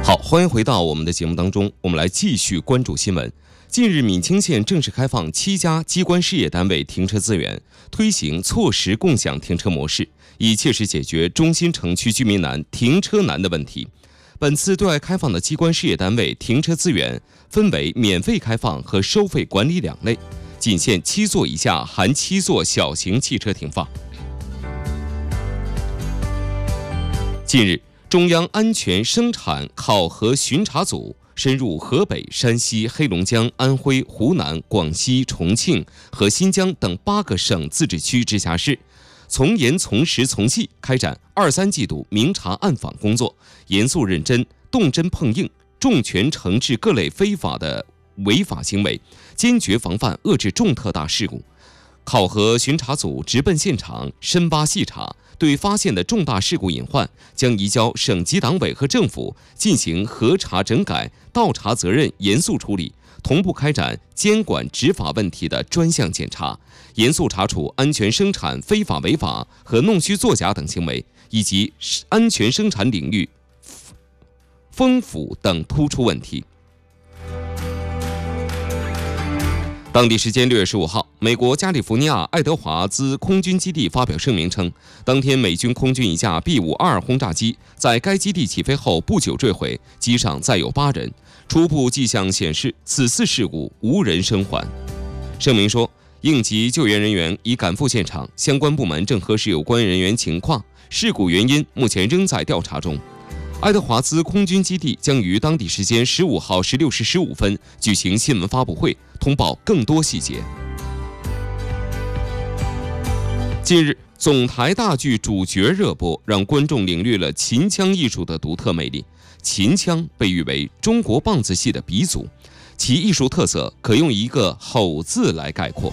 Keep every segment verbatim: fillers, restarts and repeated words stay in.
好，欢迎回到我们的节目当中，我们来继续关注新闻。近日，闵清县正式开放七家机关事业单位停车资源，推行错时共享停车模式，以切实解决中心城区居民难、停车难的问题。本次对外开放的机关事业单位停车资源分为免费开放和收费管理两类，仅限七座以下含七座小型汽车停放。近日，中央安全生产考核巡查组深入河北、山西、黑龙江、安徽、湖南、广西、重庆和新疆等八个省自治区直辖市，从严从实从细开展二三季度明察暗访工作，严肃认真、动真碰硬，重拳惩治各类非法的违法行为，坚决防范遏制重特大事故。考核巡查组直奔现场，深挖细查，对发现的重大事故隐患，将移交省级党委和政府进行核查整改、倒查责任严肃处理，同步开展监管执法问题的专项检查，严肃查处安全生产非法违法和弄虚作假等行为，以及安全生产领域风腐等突出问题。当地时间六月十五号，美国加利福尼亚爱德华兹空军基地发表声明称，当天美军空军一架 B 五十二 轰炸机在该基地起飞后不久坠毁，机上载有八人。初步迹象显示，此次事故无人生还。声明说，应急救援人员已赶赴现场，相关部门正核实有关人员情况，事故原因目前仍在调查中。爱德华兹空军基地将于当地时间十五号十六时十五分举行新闻发布会，通报更多细节。近日，总台大剧主角热播，让观众领略了秦腔艺术的独特魅力。秦腔被誉为中国梆子戏的鼻祖，其艺术特色可用一个吼字来概括。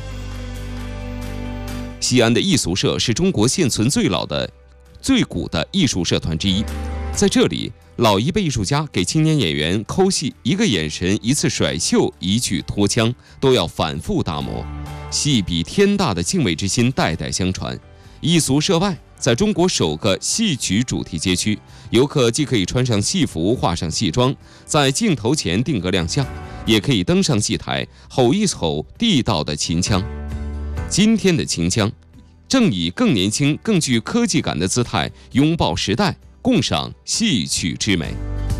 西安的艺俗社是中国现存最老的、最古的艺术社团之一。在这里，老一辈艺术家给青年演员抠戏，一个眼神、一次甩袖、一句脱腔，都要反复打磨，戏比天大的敬畏之心代代相传。艺俗社外，在中国首个戏曲主题街区，游客既可以穿上戏服、化上戏装，在镜头前定格亮相，也可以登上戏台，吼一吼地道的秦腔。今天的秦腔，正以更年轻、更具科技感的姿态拥抱时代，共赏戏曲之美。